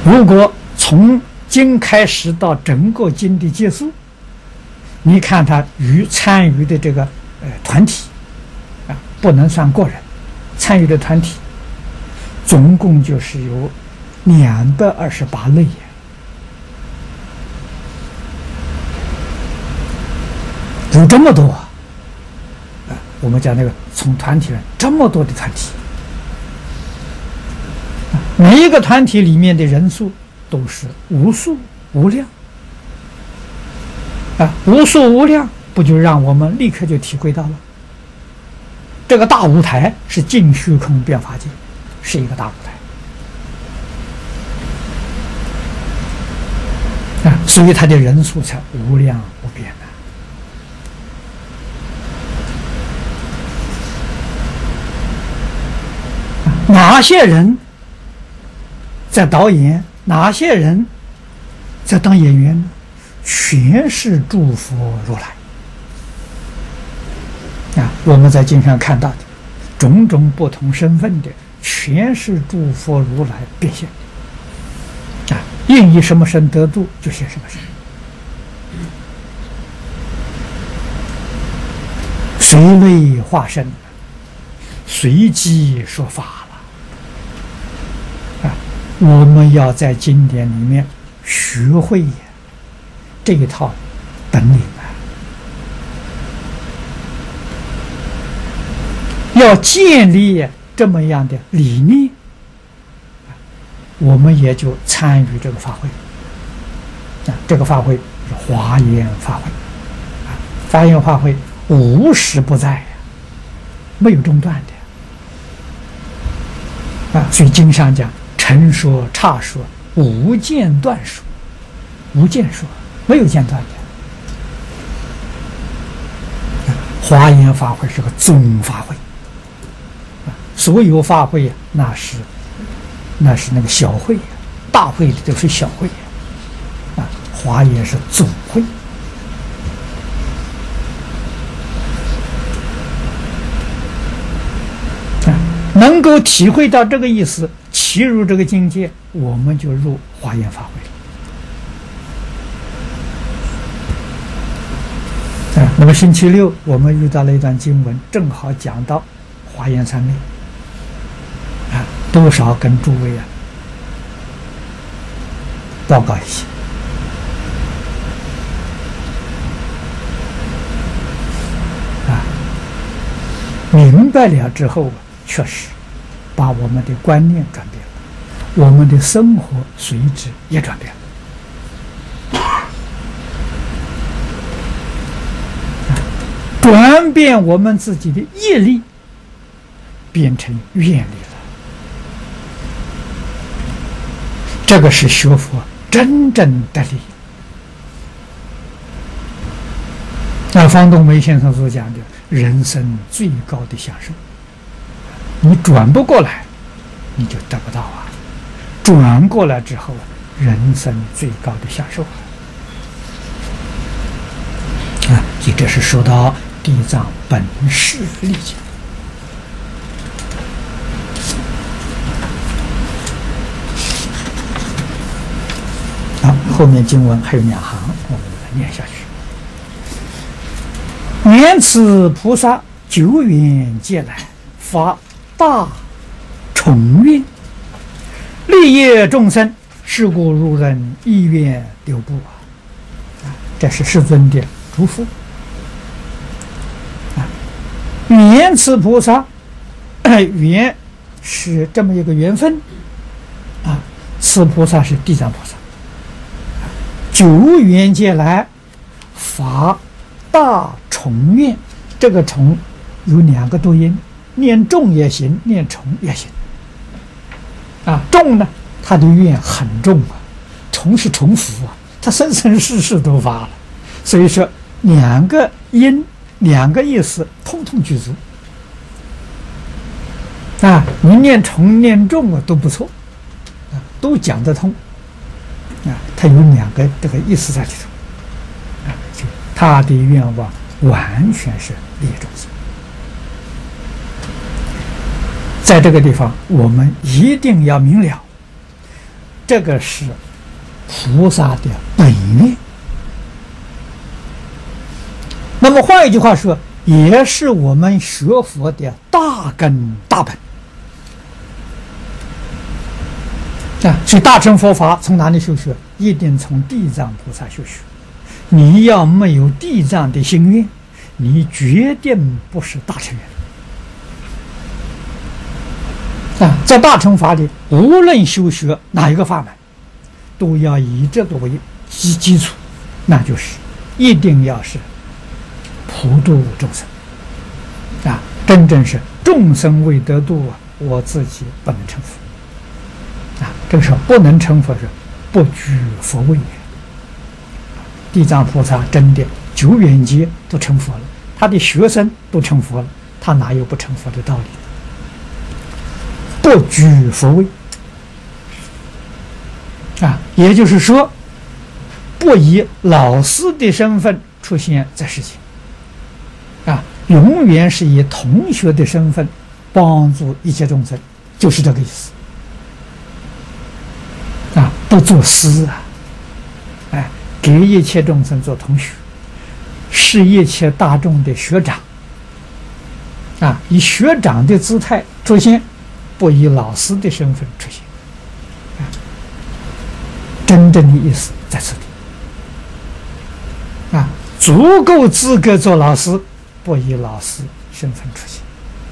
如果从经开始到整个经的结束，你看他参与的这个团体啊，不能算个人，参与的团体总共就是有228类。有这么多啊！我们讲那个从团体这么多的团体，每一个团体里面的人数都是无数无量啊！无数无量，不就让我们立刻就体会到了，这个大舞台是净虚空变法界，是一个大舞台啊！所以它的人数才无量无边的。哪些人在导演，哪些人在当演员呢？全是诸佛如来啊！我们在经上看到的种种不同身份的，全是诸佛如来变现啊！应以什么身得度，就现什么身，随类化身，随机说法了。我们要在经典里面学会这一套本领要建立这么样的理念，我们也就参与这个法会这个法会是华严法会华严法会无时不在没有中断的所以经上讲陈说刹说无间断说，无间说没有间断的。华严法会是个总法会所有法会那是那个小会大会里都是小会华严是总会能够体会到这个意思，契入这个境界，我们就入华严法会了。那么星期六我们遇到了一段经文，正好讲到华严三昧多少跟诸位报告一下。明白了之后确实把我们的观念转变了，我们的生活随之也转变了，转变我们自己的业力变成愿力了。这个是学佛真正的力。那方东梅先生所讲的人生最高的享受，你转不过来你就得不到转过来之后人生最高的享受所以这是说到地藏本誓力经。后面经文还有2行，我们来念下去。念此菩萨久远劫来发大重愿，利益众生，是故如人意愿丢布这是世尊的嘱咐念此菩萨缘是这么一个缘分此菩萨是地藏菩萨，久远劫来发大重愿，这个重有2个读音，念重也行，念重也行重呢他的愿很重重是重复他生生世世都发了，所以说2个音2个意思通通具足你念重念重都不错都讲得通他有2个这个意思在里头就他的愿望完全是利益众生。在这个地方我们一定要明了， 这个是菩萨的本愿。那么换一句话说，也是我们学佛的大根大本啊。所以大乘佛法从哪里修学？一定从地藏菩萨修学。你要没有地藏的心愿，你决定不是大乘人啊。在大乘法里，无论修学哪一个法门，都要以这个为基础，那就是一定要是普度众生啊，真正是众生未得度啊，我自己不能成佛啊。这个时候不能成佛是不居佛位。地藏菩萨真的9缘劫都成佛了，他的学生都成佛了，他哪有不成佛的道理？不居佛位啊，也就是说，不以老师的身份出现在世间啊，永远是以同学的身份帮助一切众生，就是这个意思啊，不做师啊，哎，给一切众生做同学，是一切大众的学长啊，以学长的姿态出现，不以老师的身份出现啊，真正的意思在这里啊，足够资格做老师，不以老师身份出现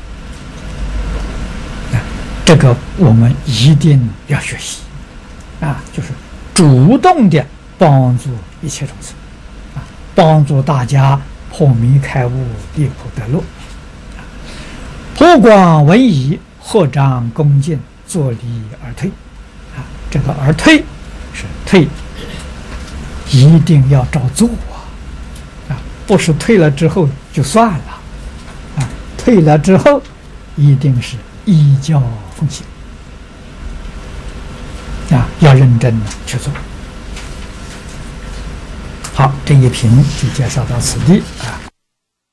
啊，这个我们一定要学习啊，就是主动的帮助一切众生啊，帮助大家破迷开悟，离苦得乐。普广文仪，合掌恭敬，坐礼而退啊，这个而退是退，一定要照做啊，不是退了之后就算了啊，退了之后一定是依教奉行啊，要认真的去做。好，这一评就介绍到此地啊。